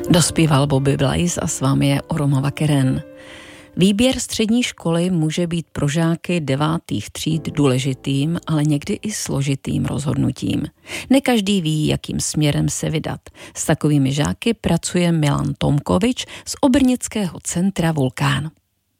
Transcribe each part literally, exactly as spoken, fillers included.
Dospíval Bobby Blaze a s vámi je Oromova Keren. Výběr střední školy může být pro žáky devátých tříd důležitým, ale někdy i složitým rozhodnutím. Ne každý ví, jakým směrem se vydat. S takovými žáky pracuje Milan Tomkovič z obrnického centra Vulkán.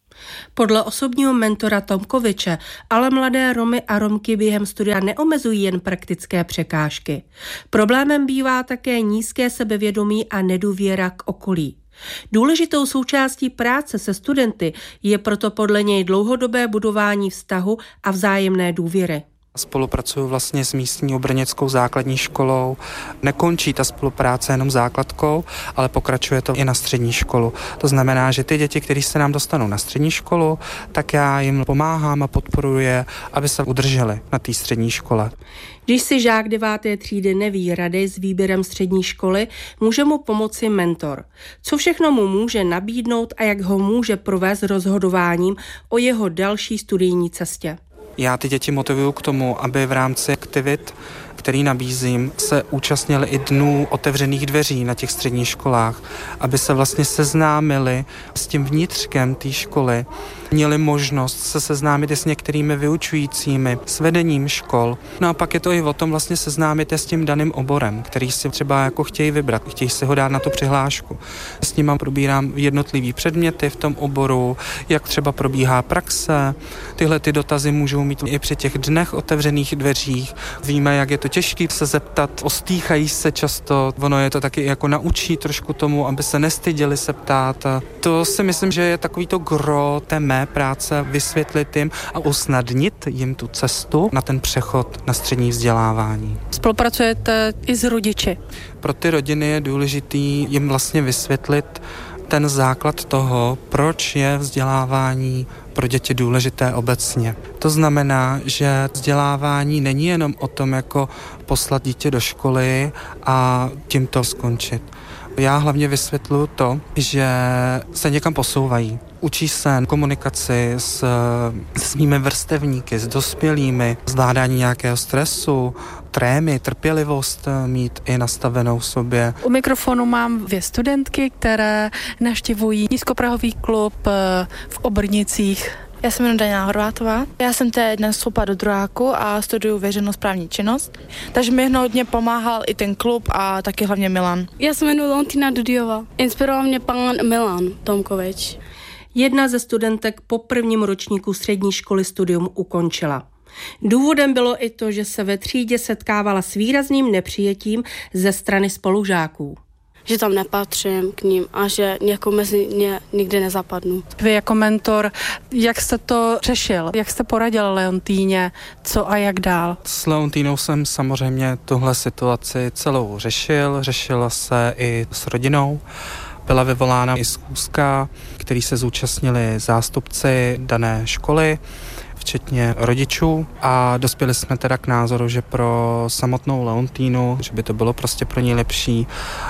Podle osobního mentora Tomkoviče ale mladé Romy a Romky během studia neomezují jen praktické překážky. Problémem bývá také nízké sebevědomí a nedůvěra k okolí. Důležitou součástí práce se studenty je proto podle něj dlouhodobé budování vztahu a vzájemné důvěry. Spolupracuju vlastně s místní obrněckou základní školou. Nekončí ta spolupráce jenom základkou, ale pokračuje to i na střední školu. To znamená, že ty děti, které se nám dostanou na střední školu, tak já jim pomáhám a podporuji je, aby se udrželi na té střední škole. Když si žák deváté třídy neví rady s výběrem střední školy, může mu pomoci mentor. Co všechno mu může nabídnout a jak ho může provést rozhodováním o jeho další studijní cestě. Já ty děti motivuju k tomu, aby v rámci aktivit, který nabízím, se účastnili i dnů otevřených dveří na těch středních školách, aby se vlastně seznámili s tím vnitřkem té školy, měli možnost se seznámit i s některými vyučujícími, s vedením škol. No a pak je to i o tom vlastně seznámit s tím daným oborem, který si třeba jako chtějí vybrat, chtějí si ho dát na tu přihlášku. S nima probírám jednotlivý předměty v tom oboru, jak třeba probíhá praxe. Tyhle ty dotazy můžou mít i při těch dnech otevřených dveřích. Víme, jak je to těžké se zeptat, ostýchají se často. Ono je to taky jako naučí trošku tomu, aby se nestyděli se ptát. To si myslím, že je takový to gro té mé práce, vysvětlit jim a usnadnit jim tu cestu na ten přechod na střední vzdělávání. Spolupracujete i s rodiči? Pro ty rodiny je důležitý jim vlastně vysvětlit ten základ toho, proč je vzdělávání pro děti důležité obecně. To znamená, že vzdělávání není jenom o tom, jako poslat dítě do školy a tím to skončit. Já hlavně vysvětluji to, že se někam posouvají. Učí se komunikaci s, s svými vrstevníky, s dospělými, zvládání nějakého stresu, trémy, trpělivost mít i nastavenou sobě. U mikrofonu mám dvě studentky, které navštěvují nízkoprahový klub v Obrnicích. Já se jmenuji Daniela Horvátová. Já jsem teď nastoupila do druháku a studuju veřejnou správní činnost. Takže mi hodně pomáhal i ten klub a taky hlavně Milan. Já se jmenuji Leontina Dudiová. Inspiroval mě pan Milan Tomkovič. Jedna ze studentek po prvním ročníku střední školy studium ukončila. Důvodem bylo i to, že se ve třídě setkávala s výrazným nepřijetím ze strany spolužáků. Že tam nepatřím k ním a že jako mezi ně nikdy nezapadnu. Vy jako mentor, jak jste to řešil? Jak jste poradil Leontíně, co a jak dál? S Leontínou jsem samozřejmě tuhle situaci celou řešil. Řešila se i s rodinou. Byla vyvolána i schůzka, který se zúčastnili zástupci dané školy, včetně rodičů, a dospěli jsme teda k názoru, že pro samotnou Leontínu, že by to bylo prostě pro ní lepší,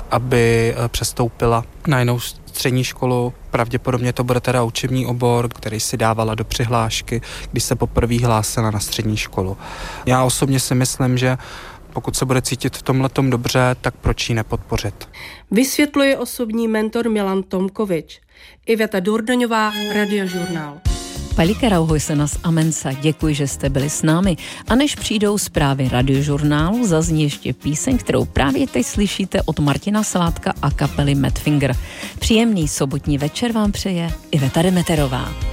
aby přestoupila na jinou střední školu. Pravděpodobně to bude teda učební obor, který si dávala do přihlášky, když se poprvé hlásila na střední školu. Já osobně si myslím, že pokud se bude cítit v tomhletom dobře, tak proč ji nepodpořit. Vysvětluje osobní mentor Milan Tomkovič. Iveta Durdoňová, Radiožurnál. Palika Rauhojsenas Amensa, děkuji, že jste byli s námi. A než přijdou zprávy Radiožurnálu, zazní ještě píseň, kterou právě teď slyšíte od Martina Sládka a kapely Madfinger. Příjemný sobotní večer vám přeje Iveta Demeterová.